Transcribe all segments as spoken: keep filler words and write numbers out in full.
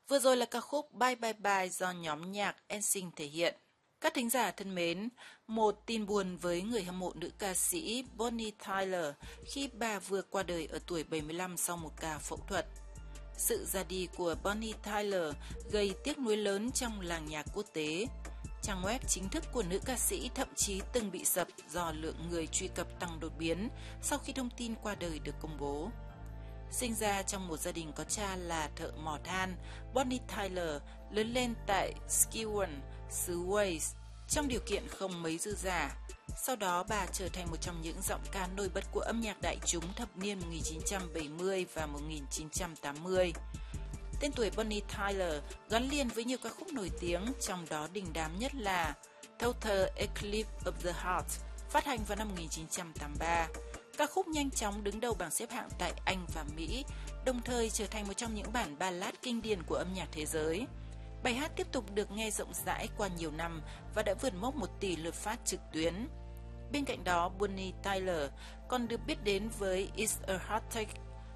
Vừa rồi là ca khúc Bye Bye Bye do nhóm nhạc en sync thể hiện. Các thính giả thân mến, một tin buồn với người hâm mộ nữ ca sĩ Bonnie Tyler khi bà vừa qua đời ở tuổi bảy mươi lăm sau một ca phẫu thuật. Sự ra đi của Bonnie Tyler gây tiếc nuối lớn trong làng nhạc quốc tế. Trang web chính thức của nữ ca sĩ thậm chí từng bị sập do lượng người truy cập tăng đột biến sau khi thông tin qua đời được công bố. Sinh ra trong một gia đình có cha là thợ mỏ than, Bonnie Tyler lớn lên tại Skewen, xứ Wales, trong điều kiện không mấy dư dả. Sau đó bà trở thành một trong những giọng ca nổi bật của âm nhạc đại chúng thập niên một nghìn chín trăm bảy mươi và một nghìn chín trăm tám mươi. Tên tuổi Bonnie Tyler gắn liền với nhiều ca khúc nổi tiếng, trong đó đình đám nhất là Total Eclipse of the Heart, phát hành vào năm một nghìn chín trăm tám mươi ba. Ca khúc nhanh chóng đứng đầu bảng xếp hạng tại Anh và Mỹ, đồng thời trở thành một trong những bản ballad kinh điển của âm nhạc thế giới. Bài hát tiếp tục được nghe rộng rãi qua nhiều năm và đã vượt mốc một tỷ lượt phát trực tuyến. Bên cạnh đó, Bonnie Tyler còn được biết đến với It's a Heartache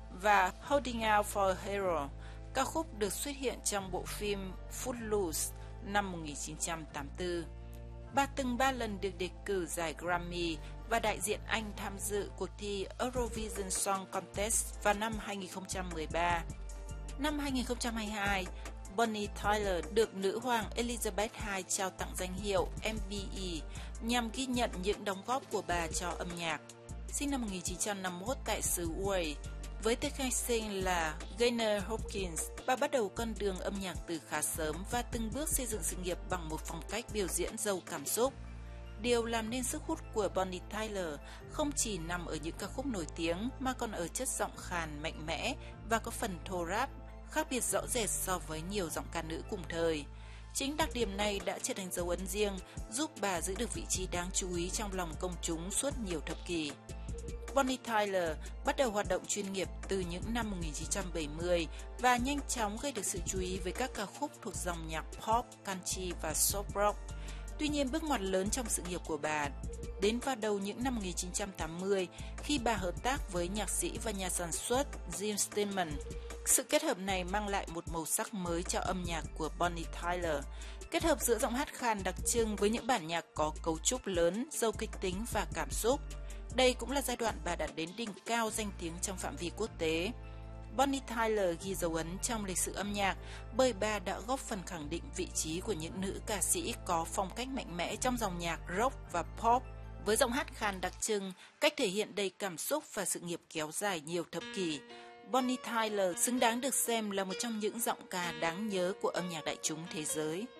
và Holding Out for a Hero. Ca khúc được xuất hiện trong bộ phim Footloose năm một nghìn chín trăm tám mươi tư. Bà từng ba lần được đề cử giải Grammy và đại diện Anh tham dự cuộc thi Eurovision Song Contest vào năm hai nghìn không trăm mười ba. Năm hai nghìn không trăm hai mươi hai, Bonnie Tyler được nữ hoàng Elizabeth đệ nhị trao tặng danh hiệu em bê e nhằm ghi nhận những đóng góp của bà cho âm nhạc. Sinh năm một nghìn chín trăm năm mươi mốt tại xứ Wales, với tên khai sinh là Gaynor Hopkins, bà bắt đầu con đường âm nhạc từ khá sớm và từng bước xây dựng sự nghiệp bằng một phong cách biểu diễn giàu cảm xúc. Điều làm nên sức hút của Bonnie Tyler không chỉ nằm ở những ca khúc nổi tiếng mà còn ở chất giọng khàn mạnh mẽ và có phần thô rap, khác biệt rõ rệt so với nhiều giọng ca nữ cùng thời. Chính đặc điểm này đã trở thành dấu ấn riêng, giúp bà giữ được vị trí đáng chú ý trong lòng công chúng suốt nhiều thập kỷ. Bonnie Tyler bắt đầu hoạt động chuyên nghiệp từ những năm một nghìn chín trăm bảy mươi và nhanh chóng gây được sự chú ý với các ca khúc thuộc dòng nhạc pop, country và soft rock. Tuy nhiên, bước ngoặt lớn trong sự nghiệp của bà đến vào đầu những năm một nghìn chín trăm tám mươi khi bà hợp tác với nhạc sĩ và nhà sản xuất Jim Steinman. Sự kết hợp này mang lại một màu sắc mới cho âm nhạc của Bonnie Tyler, kết hợp giữa giọng hát khàn đặc trưng với những bản nhạc có cấu trúc lớn, giàu kịch tính và cảm xúc. Đây cũng là giai đoạn bà đạt đến đỉnh cao danh tiếng trong phạm vi quốc tế. Bonnie Tyler ghi dấu ấn trong lịch sử âm nhạc bởi bà đã góp phần khẳng định vị trí của những nữ ca sĩ có phong cách mạnh mẽ trong dòng nhạc rock và pop. Với giọng hát khàn đặc trưng, cách thể hiện đầy cảm xúc và sự nghiệp kéo dài nhiều thập kỷ, Bonnie Tyler xứng đáng được xem là một trong những giọng ca đáng nhớ của âm nhạc đại chúng thế giới.